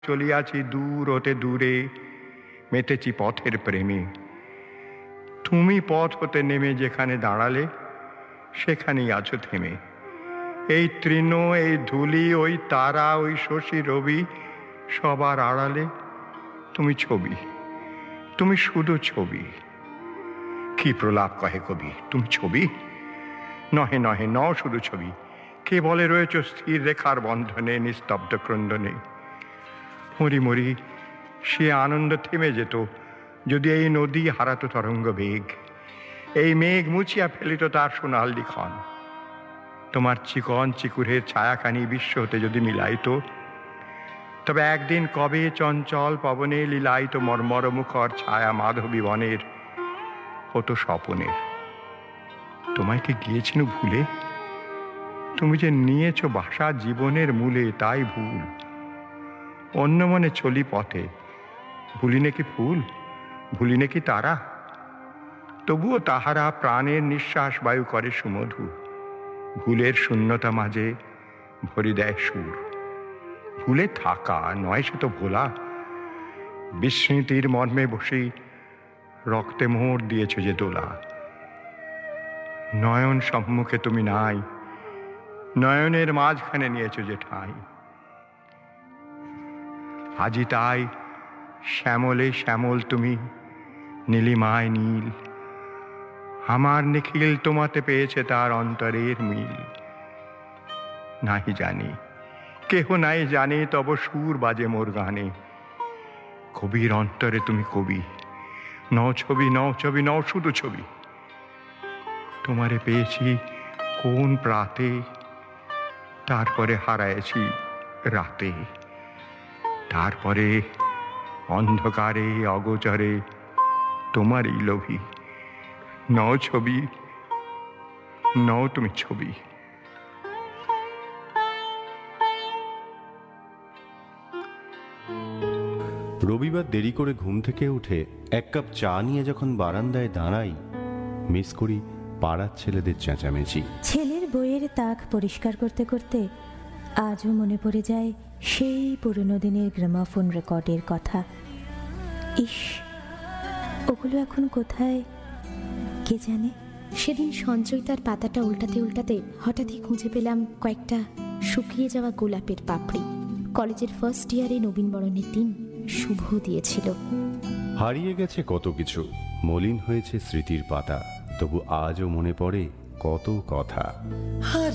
চলিয়াছি দূর হতে দূরে, মেতেছি পথের প্রেমে। তুমি পথ হতে নেমে যেখানে দাঁড়ালে, সেখানেই আছো থেমে। এই তৃণ, এই ধুলি, ওই তারা, ওই শশী রবি, সবার আড়ালে তুমি ছবি, তুমি শুধু ছবি। কি প্রলাপ কহে কবি, তুমি ছবি? নহে নহে, ন শুধু ছবি, কে বলে রয়েছ স্থির রেখার বন্ধনে, নিস্তব্ধ ক্রন্দনে। মরি মরি, সে আনন্দ থেমে যেত যদি এই নদী হারাতো তরঙ্গ বেগ, এই মেঘ মুছিয়া ফেলিত তার সোনাল লিখন। তোমার চিকন চিকুরের ছায়াখানি বিশ্ব হতে যদি মিলাইত, তবে একদিন কবে চঞ্চল পবনে লীলায়িত মর্মর মুখর ছায়া মাধবী বনের হতো স্বপনের। তোমায় কি গিয়েছিল ভুলে? তুমি যে নিয়েছ বাসা জীবনের মূলে, তাই ভুল। অন্য মনে চলি পথে, ভুলি নাকি ফুল, ভুলি নাকি তারা? তবুও তাহারা প্রাণের নিঃশ্বাস বায়ু করে সুমধু। ভুলের শূন্যতা মাঝে ভরি দেয় সুর। ভুলে থাকা নয় সে তো ভোলা, বিস্মৃতির মর্মে বসেই রক্তে মোড় দিয়েছ যে দোলা। নয়ন সম্মুখে তুমি নাই, নয়নের মাঝখানে নিয়েছ যে ঠাঁই। আজি তাই শ্যামলে শ্যামল তুমি, নীলিমায় নীল। আমার নিখিল তোমাতে পেয়েছে তার অন্তরের মিল। নাহি জানি, কেহ নাই জানে, তব সুর বাজে মোর গানে। কবির অন্তরে তুমি কবি, নও ছবি, নও ছবি, নও শুধু ছবি। তোমারে পেয়েছি কোন প্রাতে, তারপরে হারায়েছি রাতে। তারপরে অন্ধকারে অগোচরে তোমারই লোভী। নও ছবি, নও তুমি ছবি। রবিবার দেরি করে ঘুম থেকে উঠে এক কাপ চা নিয়ে যখন বারান্দায় দাঁড়াই, মিস করি পাড়ার ছেলেদের চেঁচামেচি। ছেলের বইয়ের তাক পরিষ্কার করতে করতে আজও মনে পড়ে যায় সেই পুরনো দিনের গ্রামাফোন রেকর্ডের কথা। ইস, ওগুলো এখন কোথায় কে জানে। সেদিন সঞ্চয় তার পাতাটা উল্টাতে উল্টাতে হঠাৎই খুঁজে পেলাম কয়েকটা শুকিয়ে যাওয়া গোলাপের পাপড়ি। কলেজের ফার্স্ট ইয়ারে নবীনবরণের দিন শুভ দিয়েছিল। হারিয়ে গেছে কত কিছু, মলিন হয়েছে স্মৃতির পাতা, তবু আজও মনে পড়ে কত কথা।